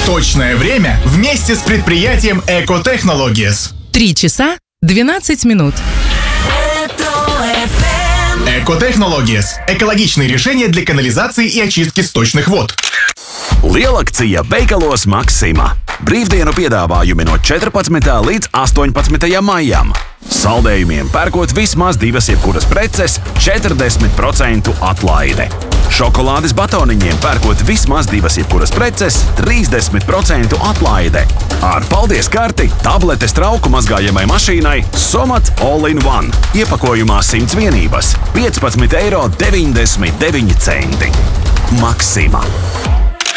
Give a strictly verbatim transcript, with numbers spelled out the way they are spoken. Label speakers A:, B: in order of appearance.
A: Точное время вместе с предприятием Экотехнологиес.
B: Три часа двенадцать минут.
A: Экотехнологиес – экологичные решения для канализации и очистки сточных вод.
C: Lielakcija veikalos Maksima. Brīvdienu piedāvājumi no četrpadsmitā līdz astoņpadsmitajam maijam. Saldējumiem pērkot vismaz divas jebkuras preces, četrdesmit procentu atlaide. Šokolādes batoniņiem pērkot vismaz divas jebkuras preces, trīsdesmit procentu atlaide. Ar paldies karti tabletes trauku mazgājamai mašīnai Somat All-in-One. Iepakojumā simts vienības, piecpadsmit eiro deviņdesmit deviņi centi. Maksima.